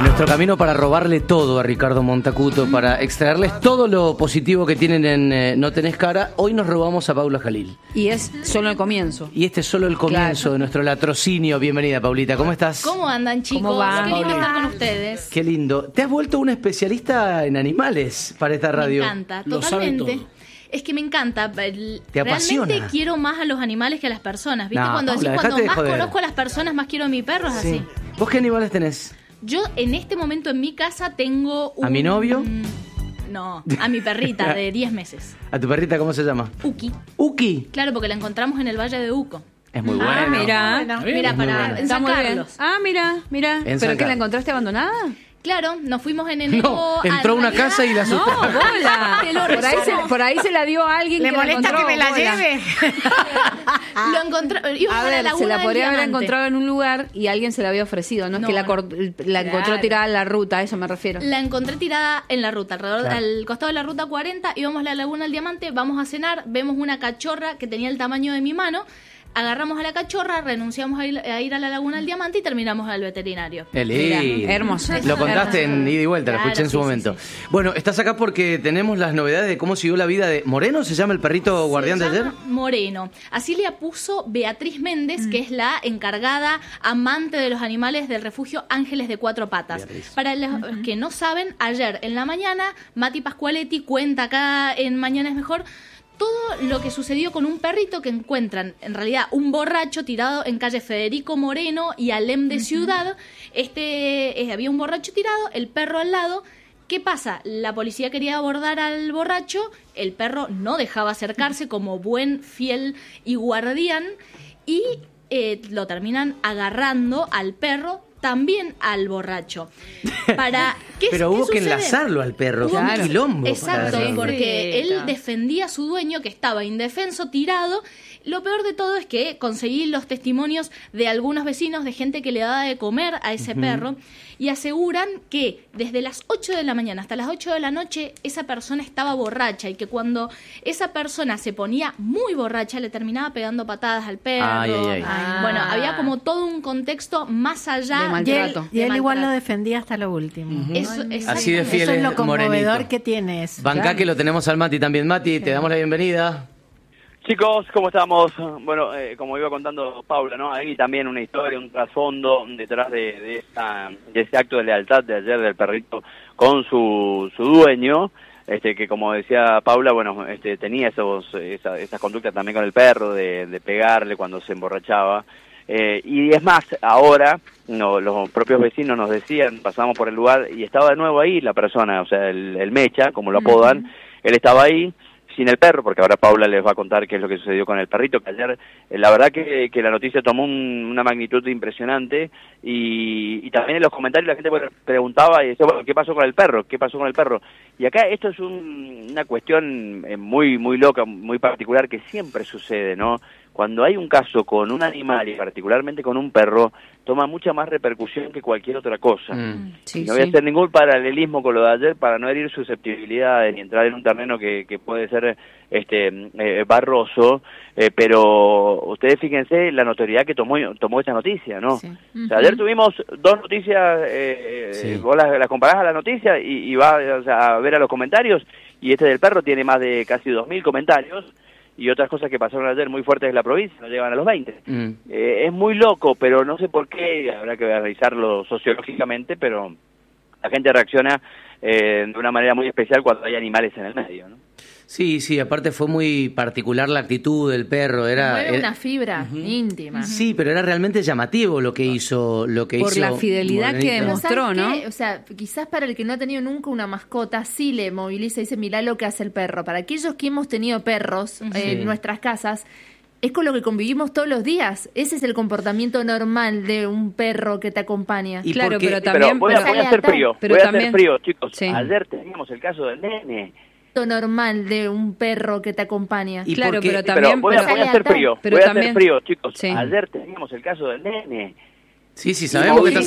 En nuestro camino para robarle todo a Ricardo Montacuto, para extraerles todo lo positivo que tienen en No Tenés Cara, hoy nos robamos a Paula Jalil. Y es solo el comienzo. Y este es solo el comienzo de nuestro latrocinio. Bienvenida, Paulita, ¿cómo estás? ¿Cómo andan, chicos? ¿Cómo va? Qué lindo estar con ustedes. Qué lindo. Te has vuelto una especialista en animales para esta radio. Me encanta, Lo sabe totalmente. todo. Es que me encanta. Te apasiona. Realmente quiero más a los animales que a las personas. ¿Viste? No, Cuando Paula, decís, cuando dejate de más joder. conozco a las personas, más quiero a mi perro, es así. ¿Vos qué animales tenés? Yo en este momento en mi casa tengo un... ¿A mi novio? No, a mi perrita de 10 meses. ¿A tu perrita cómo se llama? Uki. Uki. Claro, porque la encontramos en el Valle de Uco. Es muy bueno. Ah, mira. Está bien. Mira, para bueno. en Está San muy bien. Carlos. Ah, mira. En ¿Pero San qué, la Carlos. encontraste abandonada? Claro, nos fuimos en enero. No, entró a una realidad- casa y la No, asustó. bola. Te lo Por ahí se la dio a alguien ¿Le que la molesta encontró, que me la bola. lleve? Lo encontró. Íbamos A a la ver, laguna se la del podría haber Diamante. encontrado en un lugar y alguien se la había ofrecido, no es No, que la, no. la encontró Claro. tirada en la ruta, a eso me refiero. La encontré tirada en la ruta, alrededor Claro. al costado de la ruta 40, íbamos a la Laguna del Diamante, vamos a cenar, vemos una cachorra que tenía el tamaño de mi mano, agarramos a la cachorra, renunciamos a ir a la Laguna del Diamante y terminamos al veterinario. Qué lindo. Mira, hermoso. Lo contaste en ida y vuelta, lo Claro, escuché en su sí, momento. sí, Bueno, estás acá porque tenemos las novedades de cómo siguió la vida de Moreno, ¿se llama el perrito guardián de Se ayer? llama Moreno. Así le puso Beatriz Méndez, que es la encargada amante de los animales del refugio Ángeles de Cuatro Patas. Beatriz. Para los que no saben, ayer en la mañana, Mati Pascualetti cuenta acá en Mañana es Mejor todo lo que sucedió con un perrito que encuentran, en realidad, un borracho tirado en calle Federico Moreno y Alem de Ciudad. Había un borracho tirado, el perro al lado. ¿Qué pasa? La policía quería abordar al borracho, el perro no dejaba acercarse como buen, fiel y guardián, y lo terminan agarrando al perro, también al borracho. Pero hubo ¿qué que sucede? enlazarlo al perro, Hubo fue un que- quilombo. Exacto, para- porque él Claro. defendía a su dueño que estaba indefenso, tirado. Lo peor de todo es que conseguí los testimonios de algunos vecinos, de gente que le daba de comer a ese perro, y aseguran que desde las 8 de la mañana hasta las 8 de la noche esa persona estaba borracha y que cuando esa persona se ponía muy borracha le terminaba pegando patadas al perro. Ay, ay, ay. Bueno, había como todo un contexto más allá De maltrato. Y él igual lo maltrato. defendía hasta lo último. Eso, Así de fiel Eso es es lo conmovedor Morenito. que tiene eso. Bancá que lo tenemos al Mati también. Mati, te damos la bienvenida. Chicos, ¿cómo estamos? Bueno, como iba contando Paula, ¿no? Hay también una historia, un trasfondo detrás de ese acto de lealtad de ayer del perrito con su dueño, que como decía Paula, bueno, tenía esas conductas también con el perro, de pegarle cuando se emborrachaba. Y es más, ahora los propios vecinos nos decían, pasamos por el lugar y estaba de nuevo ahí la persona, o sea, el Mecha, como lo apodan, él estaba ahí sin el perro, porque ahora Paula les va a contar qué es lo que sucedió con el perrito, que ayer, la verdad que la noticia tomó una magnitud impresionante, y también en los comentarios la gente preguntaba y decía, bueno, ¿qué pasó con el perro? ¿Qué pasó con el perro? Y acá esto es una cuestión muy, muy loca, muy particular, que siempre sucede, ¿no? Cuando hay un caso con un animal y particularmente con un perro, toma mucha más repercusión que cualquier otra cosa. Sí, Y no voy a hacer ningún paralelismo con lo de ayer para no herir susceptibilidades ni entrar en un terreno que puede ser barroso, pero ustedes fíjense la notoriedad que tomó esta noticia, ¿no? Sí. O sea, ayer tuvimos dos noticias, Sí. vos las comparás a la noticia y vas, o sea, a ver a los comentarios, y este del perro tiene más de casi 2.000 comentarios, y otras cosas que pasaron ayer muy fuertes en la provincia, no llegan a los 20. Es muy loco, pero no sé por qué, habrá que analizarlo sociológicamente, pero la gente reacciona de una manera muy especial cuando hay animales en el medio, ¿no? Sí, aparte fue muy particular la actitud del perro. Mueve una fibra íntima. Sí, pero era realmente llamativo lo que hizo. Por la fidelidad que Morenito. demostró. ¿Sabes ¿no? qué? O sea, quizás para el que no ha tenido nunca una mascota, sí le moviliza y dice, mirá lo que hace el perro. Para aquellos que hemos tenido perros en nuestras casas, es con lo que convivimos todos los días. Ese es el comportamiento normal de un perro que te acompaña. ¿Y Claro, por qué? pero también... Pero voy a hacer frío, pero voy a también- hacer frío, chicos. Sí. Ayer teníamos el caso del nene. Normal de un perro que te acompaña. ¿Y Claro, por qué? pero Pero también... voy a hacer frío, pero voy a también- hacer frío, chicos. Sí. Ayer teníamos el caso del nene. Sí, sabemos que estás